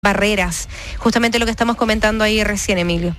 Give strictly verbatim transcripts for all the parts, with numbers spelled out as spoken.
barreras, justamente lo que estamos comentando ahí recién, Emilio.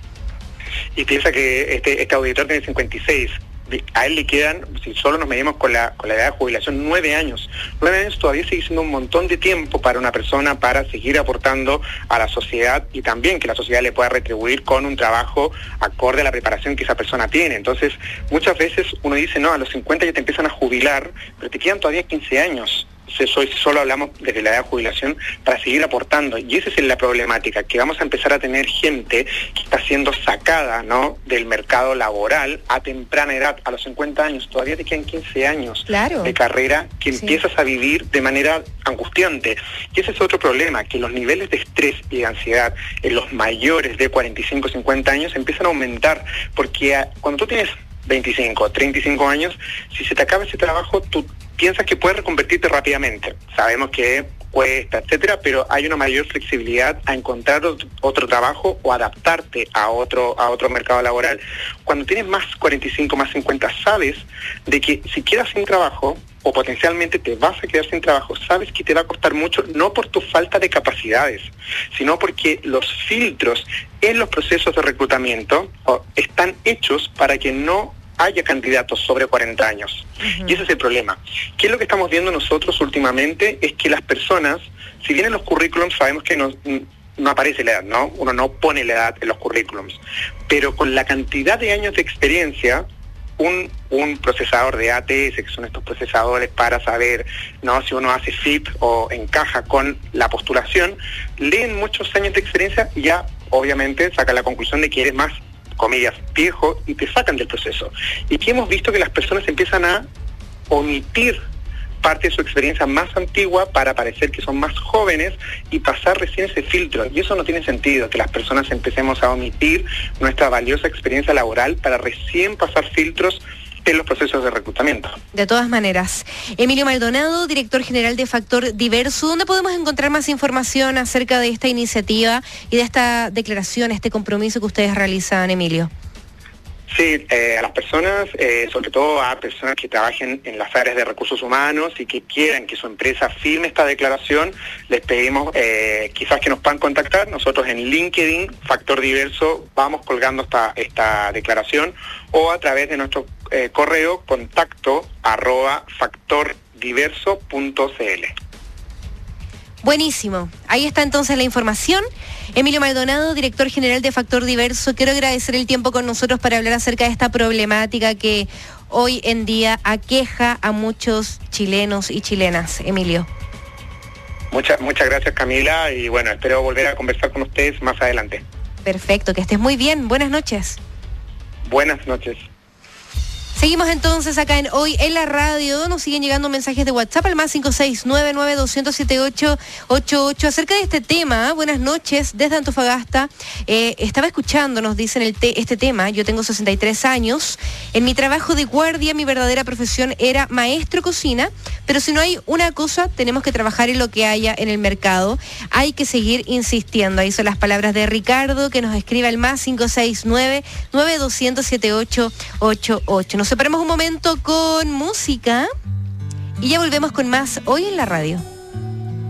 Y piensa que este, este auditor tiene cincuenta y seis, a él le quedan, si solo nos medimos con la, con la edad de jubilación, nueve años. Nueve años todavía sigue siendo un montón de tiempo para una persona para seguir aportando a la sociedad y también que la sociedad le pueda retribuir con un trabajo acorde a la preparación que esa persona tiene. Entonces, muchas veces uno dice, no, a los cincuenta ya te empiezan a jubilar, pero te quedan todavía quince años. Si solo hablamos desde la edad de jubilación para seguir aportando, y esa es la problemática, que vamos a empezar a tener gente que está siendo sacada, ¿no?, del mercado laboral a temprana edad, a los cincuenta años, todavía te quedan quince años claro. de carrera que sí. empiezas a vivir de manera angustiante, y ese es otro problema, que los niveles de estrés y de ansiedad en los mayores de cuarenta y cinco, cincuenta años empiezan a aumentar, porque a, cuando tú tienes veinticinco, treinta y cinco años, si se te acaba ese trabajo, tú piensas que puedes reconvertirte rápidamente. Sabemos que cuesta, etcétera, pero hay una mayor flexibilidad a encontrar otro, otro trabajo o adaptarte a otro a otro mercado laboral. Cuando tienes más cuarenta y cinco, más cincuenta, sabes de que si quedas sin trabajo o potencialmente te vas a quedar sin trabajo, sabes que te va a costar mucho, no por tu falta de capacidades, sino porque los filtros en los procesos de reclutamiento oh, están hechos para que no haya candidatos sobre cuarenta años. Uh-huh. Y ese es el problema. ¿Qué es lo que estamos viendo nosotros últimamente? Es que las personas, si bien en los currículums sabemos que no, no aparece la edad, ¿no? Uno no pone la edad en los currículums, pero con la cantidad de años de experiencia, un, un procesador de A T S, que son estos procesadores para saber, ¿no?, si uno hace fit o encaja con la postulación, leen muchos años de experiencia y ya obviamente sacan la conclusión de que eres más, comillas, viejo, y te sacan del proceso. Y aquí hemos visto que las personas empiezan a omitir parte de su experiencia más antigua para parecer que son más jóvenes y pasar recién ese filtro. Y eso no tiene sentido, que las personas empecemos a omitir nuestra valiosa experiencia laboral para recién pasar filtros en los procesos de reclutamiento. De todas maneras, Emilio Maldonado, director general de Factor Diverso, ¿dónde podemos encontrar más información acerca de esta iniciativa y de esta declaración, este compromiso que ustedes realizan, Emilio? Sí, eh, a las personas, eh, sobre todo a personas que trabajen en las áreas de recursos humanos y que quieran que su empresa firme esta declaración, les pedimos eh, quizás que nos puedan contactar. Nosotros en LinkedIn, Factor Diverso, vamos colgando esta, esta declaración, o a través de nuestro eh, correo contacto arroba factordiverso punto cl. Buenísimo. Ahí está entonces la información. Emilio Maldonado, director general de Factor Diverso, quiero agradecer el tiempo con nosotros para hablar acerca de esta problemática que hoy en día aqueja a muchos chilenos y chilenas. Emilio. Muchas, muchas gracias, Camila, y bueno, espero volver a conversar con ustedes más adelante. Perfecto, que estés muy bien. Buenas noches. Buenas noches. Seguimos entonces acá en Hoy en la Radio. Nos siguen llegando mensajes de WhatsApp al más cinco seis nueve nueve dos cero siete ocho ocho ocho acerca de este tema. Buenas noches desde Antofagasta. Eh, estaba escuchando, nos dicen el te- este tema. Yo tengo sesenta y tres años. En mi trabajo de guardia, mi verdadera profesión era maestro cocina, pero si no hay una cosa, tenemos que trabajar en lo que haya en el mercado. Hay que seguir insistiendo. Ahí son las palabras de Ricardo, que nos escribe al más cinco seis nueve nueve dos cero siete ocho ocho ocho. Nos separamos un momento con música y ya volvemos con más Hoy en la Radio.